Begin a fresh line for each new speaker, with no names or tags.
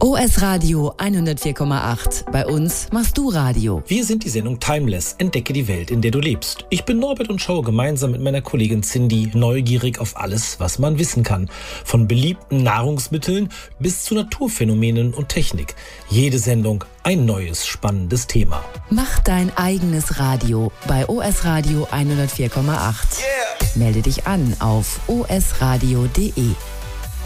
OS Radio 104,8. Bei uns machst du Radio.
Wir sind die Sendung Timeless. Entdecke die Welt, in der du lebst. Ich bin Norbert und schaue gemeinsam mit meiner Kollegin Cindy neugierig auf alles, was man wissen kann. Von beliebten Nahrungsmitteln bis zu Naturphänomenen und Technik. Jede Sendung ein neues, spannendes Thema.
Mach dein eigenes Radio bei OS Radio 104,8. Melde dich an auf osradio.de.